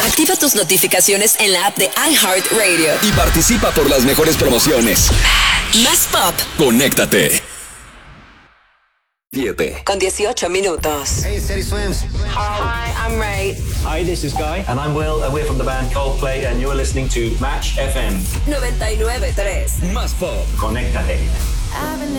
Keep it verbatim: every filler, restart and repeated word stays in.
Activa tus notificaciones en la app de iHeartRadio. Y participa por las mejores promociones. Más pop. Conéctate. siete. Con dieciocho minutos. Hey, Steady Swims. Hi, I'm Ray. Hi, this is Guy. And I'm Will, and we're from the band Coldplay, and you're listening to Match F M. noventa y nueve punto tres. Más pop. Conéctate. I've been